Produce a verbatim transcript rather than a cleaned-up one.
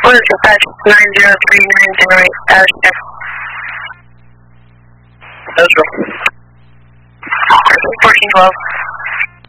What is dispatch nine zero three nine zero eight dash F? That's right. fourteen twelve.